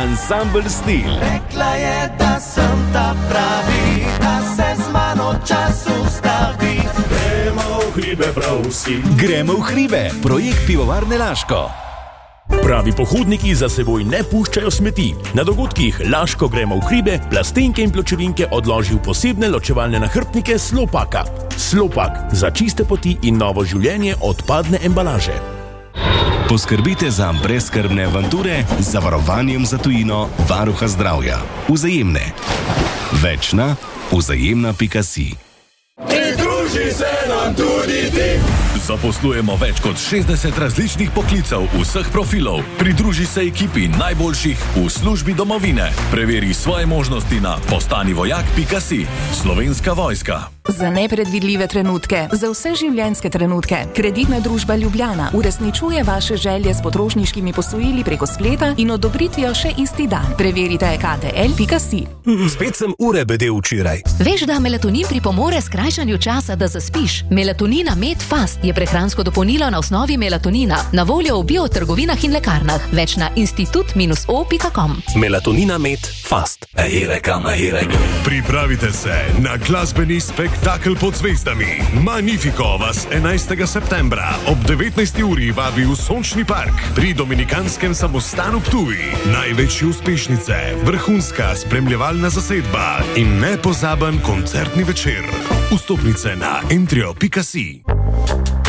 Ansambel Stil. Rekla je, da sem ta pravi, da se z mano čas ustavi. Gremo v hribe prav vsi. Gremo v hribe, projekt Pivovarne Laško. Pravi pohodniki za seboj ne puščajo smeti. Na dogodkih Laško gremo v hribe, plastenke in pločevinke odloži v posebne ločevalne nahrbtnike Slopaka. Slopak za čiste poti in novo življenje odpadne embalaže. Poskrbite za brezskrbne avanture z zavarovanjem za tujino Varuha zdravja. Vzajemne. Več na vzajemna.si. Pridruži se nam tudi ti. Zaposlujemo več kot 60 različnih poklicev vseh profilov. Pridruži se ekipi najboljših v službi domovine. Preveri svoje možnosti na postanivojak.si. Slovenska vojska. Za nepredvidljive trenutke, za vse življenjske trenutke, Kreditna družba Ljubljana uresničuje vaše želje s potrošniškimi posojili preko spleta in odobritvijo še isti dan. Preverite ktl.si. Spet sem ure bedel včeraj. Veš, da melatonin pripomore skrajšanju časa, da zaspiš? Melatonina Med Fast je prehransko dopolnilo na osnovi melatonina, na voljo v biotrgovinah in lekarnah. Več na institut-o.com. Melatonina Med Fast. Pripravite se na glasbeni spektakel pod zvezdami. Magnifico vas 11. septembra ob 19. uri vabi v Sončni park pri Dominikanskem samostanu Ptuj. Največje uspešnice, vrhunska spremljevalna zasedba in nepozaben koncertni večer. Vstopnice na entrio.si.